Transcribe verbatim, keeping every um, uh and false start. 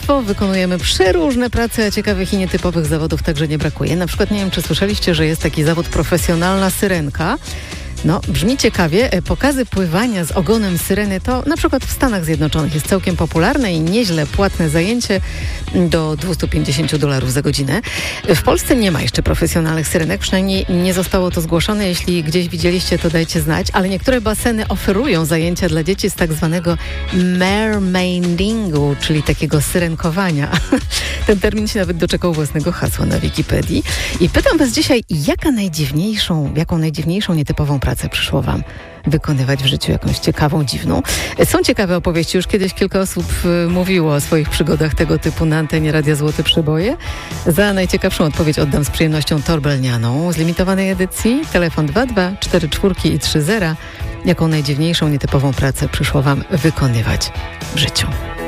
mnóstwo, wykonujemy przeróżne prace, a ciekawych i nietypowych zawodów także nie brakuje. Na przykład nie wiem, czy słyszeliście, że jest taki zawód profesjonalna syrenka. No, brzmi ciekawie. Pokazy pływania z ogonem syreny to na przykład w Stanach Zjednoczonych jest całkiem popularne i nieźle płatne zajęcie do dwieście pięćdziesiąt dolarów za godzinę. W Polsce nie ma jeszcze profesjonalnych syrenek, przynajmniej nie zostało to zgłoszone. Jeśli gdzieś widzieliście, to dajcie znać, ale niektóre baseny oferują zajęcia dla dzieci z tak zwanego mermaidingu, czyli takiego syrenkowania. Ten termin się nawet doczekał własnego hasła na Wikipedii. I pytam was dzisiaj, jaka najdziwniejszą, jaką najdziwniejszą, nietypową pracę przyszło wam wykonywać w życiu, jakąś ciekawą, dziwną. Są ciekawe opowieści. Już kiedyś kilka osób mówiło o swoich przygodach tego typu na antenie Radia Złote Przeboje. Za najciekawszą odpowiedź oddam z przyjemnością torbelnianą z limitowanej edycji. Telefon dwa dwa cztery cztery i trzy zero. Jaką najdziwniejszą, nietypową pracę przyszło wam wykonywać w życiu?